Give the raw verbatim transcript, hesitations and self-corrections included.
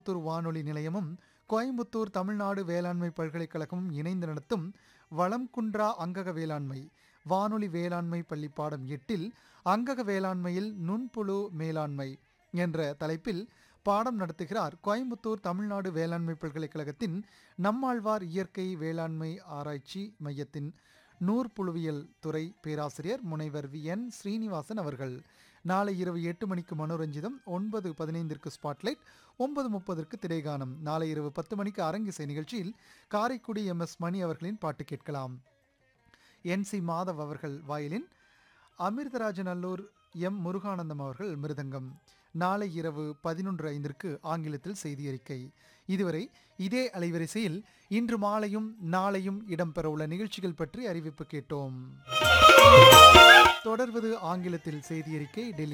கோயம்புத்தூர் வானொலி நிலையமும் கோயம்புத்தூர் தமிழ்நாடு வேளாண்மை பல்கலைக்கழகமும் இணைந்து நடத்தும் வளம் குன்றா அங்கக வேளாண்மை வானொலி வேளாண்மை பள்ளி பாடம் எட்டில் அங்கக வேளாண்மையில் நுண்புழு மேலாண்மை என்ற தலைப்பில் பாடம் நடத்துகிறார் கோயம்புத்தூர் தமிழ்நாடு வேளாண்மை பல்கலைக்கழகத்தின் நம்மாழ்வார் இயற்கை வேளாண்மை ஆராய்ச்சி மையத்தின் நூற்புழுவியல் துறை பேராசிரியர் முனைவர் வி என் ஸ்ரீனிவாசன் அவர்கள். நாளை இரவு எட்டு மணிக்கு மனோரஞ்சிதம், ஒன்பது பதினைந்திற்கு ஸ்பாட்லைட், ஒன்பது முப்பதற்கு திரைகானம். நாளை இரவு பத்து மணிக்கு அரங்கிசை நிகழ்ச்சியில் காரைக்குடி எம் எஸ் மணி அவர்களின் பாட்டு கேட்கலாம். என் சி மாதவ் அவர்கள் வயலின், அமிர்தராஜன் அல்லூர் எம் முருகானந்தம் அவர்கள் மிருதங்கம். நாளை இரவு பதினொன்று ஐந்திற்கு ஆங்கிலத்தில் செய்தி அறிக்கை. இதுவரை இதே அலைவரிசையில் இன்று மாலையும் நாளையும் இடம்பெறவுள்ள நிகழ்ச்சிகள் பற்றி அறிவிப்பு கேட்டோம். தொடர்வது ஆங்கிலத்தில் செய்தி அறிக்கை. டெல்லி